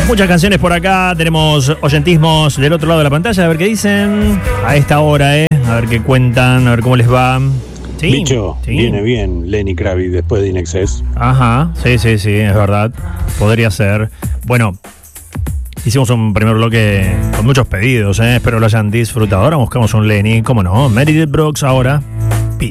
Muchas canciones por acá, tenemos oyentismos del otro lado de la pantalla, a ver qué dicen a esta hora, a ver qué cuentan, a ver cómo les va. Sí, Bicho, sí. viene bien Lenny Kravitz después de In Excess. Ajá, sí, es verdad, podría ser. Bueno, hicimos un primer bloque con muchos pedidos, espero lo hayan disfrutado. Ahora buscamos un Lenny, cómo no, Meredith Brooks ahora.